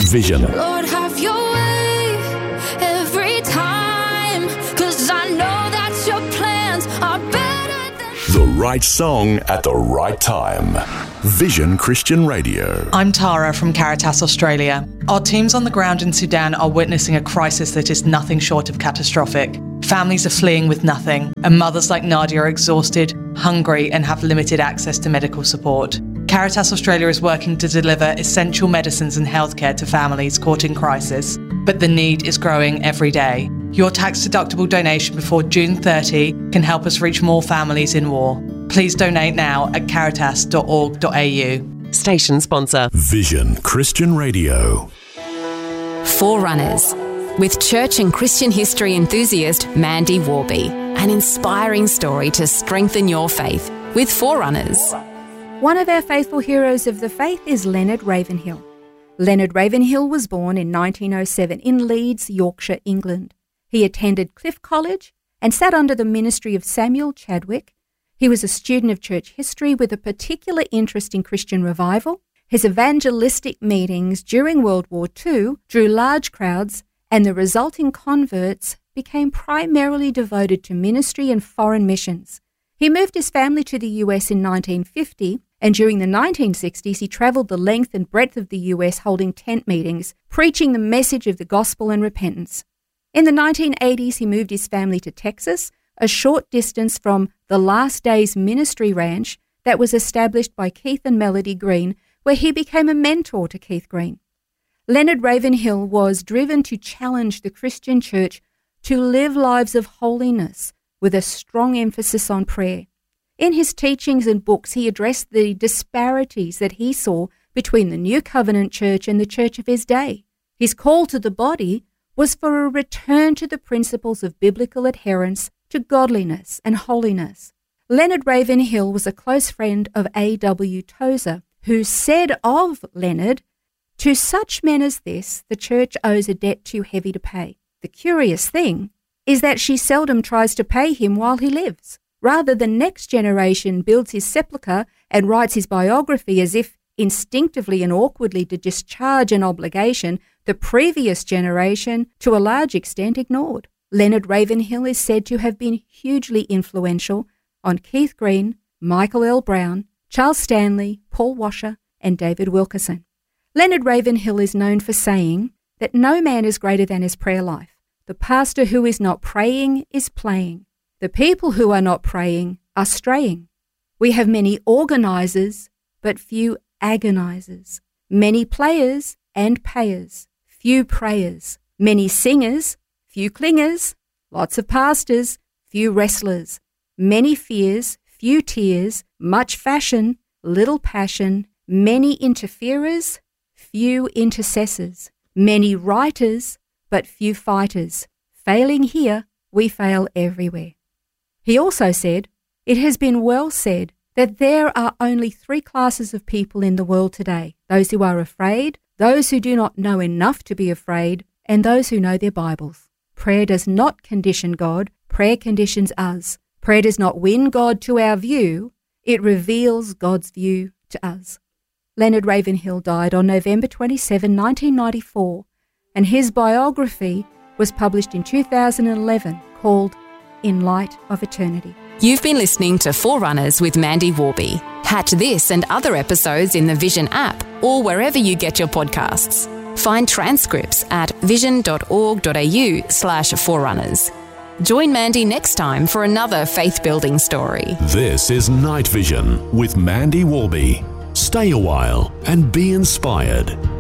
Vision. Lord, have your way every time, 'cause I know that your plans are better than... The right song at the right time. Vision Christian Radio. I'm Tara from Caritas Australia. Our teams on the ground in Sudan are witnessing a crisis that is nothing short of catastrophic. Families are fleeing with nothing, and mothers like Nadia are exhausted, hungry, and have limited access to medical support. Caritas Australia is working to deliver essential medicines and healthcare to families caught in crisis, but the need is growing every day. Your tax-deductible donation before June 30 can help us reach more families in war. Please donate now at caritas.org.au. Station sponsor. Vision Christian Radio. Forerunners, with church and Christian history enthusiast Mandy Warby. An inspiring story to strengthen your faith with Forerunners. One of our faithful heroes of the faith is Leonard Ravenhill. Leonard Ravenhill was born in 1907 in Leeds, Yorkshire, England. He attended Cliff College and sat under the ministry of Samuel Chadwick. He was a student of church history with a particular interest in Christian revival. His evangelistic meetings during World War II drew large crowds, and the resulting converts became primarily devoted to ministry and foreign missions. He moved his family to the US in 1950, and during the 1960s he travelled the length and breadth of the US holding tent meetings, preaching the message of the gospel and repentance. In the 1980s he moved his family to Texas, a short distance from the Last Days Ministry Ranch that was established by Keith and Melody Green, where he became a mentor to Keith Green. Leonard Ravenhill was driven to challenge the Christian church to live lives of holiness with a strong emphasis on prayer. In his teachings and books, he addressed the disparities that he saw between the New Covenant church and the church of his day. His call to the body was for a return to the principles of biblical adherence to godliness and holiness. Leonard Ravenhill was a close friend of A.W. Tozer, who said of Leonard, "To such men as this, the church owes a debt too heavy to pay. The curious thing is that she seldom tries to pay him while he lives. Rather, the next generation builds his sepulchre and writes his biography as if instinctively and awkwardly to discharge an obligation the previous generation, to a large extent, ignored." Leonard Ravenhill is said to have been hugely influential on Keith Green, Michael L. Brown, Charles Stanley, Paul Washer, and David Wilkerson. Leonard Ravenhill is known for saying that no man is greater than his prayer life. The pastor who is not praying is playing. The people who are not praying are straying. We have many organisers, but few agonisers. Many players and payers, few prayers. Many singers, few clingers. Lots of pastors, few wrestlers. Many fears, few tears. Much fashion, little passion. Many interferers, few intercessors. Many writers, but few fighters. Failing here, we fail everywhere. He also said, "It has been well said that there are only three classes of people in the world today: those who are afraid, those who do not know enough to be afraid, and those who know their Bibles. Prayer does not condition God, prayer conditions us. Prayer does not win God to our view, it reveals God's view to us." Leonard Ravenhill died on November 27, 1994, and his biography was published in 2011 called In Light of Eternity. You've been listening to Forerunners with Mandy Warby. Catch this and other episodes in the Vision app or wherever you get your podcasts. Find transcripts at vision.org.au/forerunners. Join Mandy next time for another faith-building story. This is Night Vision with Mandy Warby. Stay a while and be inspired.